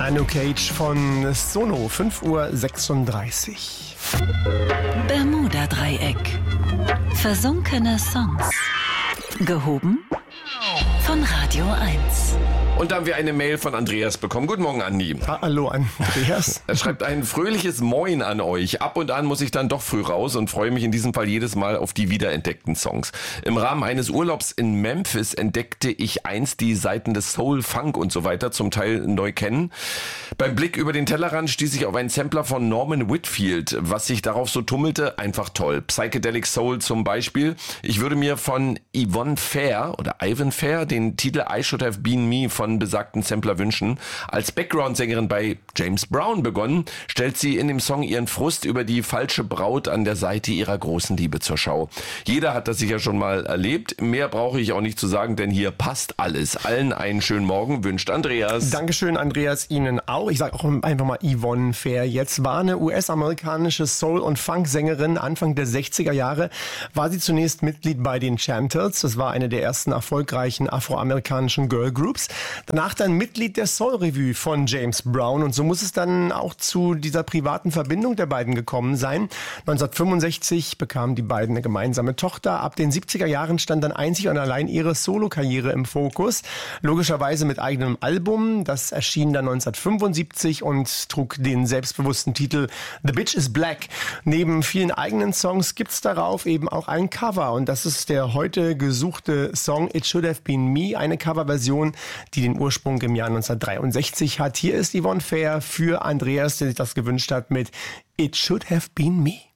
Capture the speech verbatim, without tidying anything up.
Anu Cage von Sono, fünf Uhr sechsunddreißig. Bermuda-Dreieck. Versunkene Songs. Gehoben von Radio eins. Und da haben wir eine Mail von Andreas bekommen. Guten Morgen, Andi. Hallo, Andreas. Er schreibt ein fröhliches Moin an euch. Ab und an muss ich dann doch früh raus und freue mich in diesem Fall jedes Mal auf die wiederentdeckten Songs. Im Rahmen eines Urlaubs in Memphis entdeckte ich einst die Seiten des Soul, Funk und so weiter, zum Teil neu kennen. Beim Blick über den Tellerrand stieß ich auf einen Sampler von Norman Whitfield. Was sich darauf so tummelte, einfach toll. Psychedelic Soul zum Beispiel. Ich würde mir von Yvonne Fair oder Ivan Fair den Titel I Should Have Been Me von besagten Sampler wünschen. Als Background-Sängerin bei James Brown begonnen, stellt sie in dem Song ihren Frust über die falsche Braut an der Seite ihrer großen Liebe zur Schau. Jeder hat das sicher schon mal erlebt. Mehr brauche ich auch nicht zu sagen, denn hier passt alles. Allen einen schönen Morgen wünscht Andreas. Dankeschön, Andreas, Ihnen auch. Ich sage auch einfach mal Yvonne Fair. Jetzt war eine U S-amerikanische Soul- und Funk-Sängerin. Anfang der sechziger Jahre war sie zunächst Mitglied bei den Chantels. Das war eine der ersten erfolgreichen afroamerikanischen Girl-Groups. Danach dann Mitglied der Soul-Revue von James Brown. Und so muss es dann auch zu dieser privaten Verbindung der beiden gekommen sein. neunzehnhundertfünfundsechzig bekamen die beiden eine gemeinsame Tochter. Ab den siebziger Jahren stand dann einzig und allein ihre Solo-Karriere im Fokus. Logischerweise mit eigenem Album. Das erschien dann neunzehnhundertfünfundsiebzig und trug den selbstbewussten Titel The Bitch is Black. Neben vielen eigenen Songs gibt's darauf eben auch ein Cover. Und das ist der heute gesuchte Song It Should Have Been Me. Eine Coverversion, die den Ursprung im Jahr neunzehnhundertdreiundsechzig hat. Hier ist Yvonne Fair für Andreas, der sich das gewünscht hat, mit It Should Have Been Me.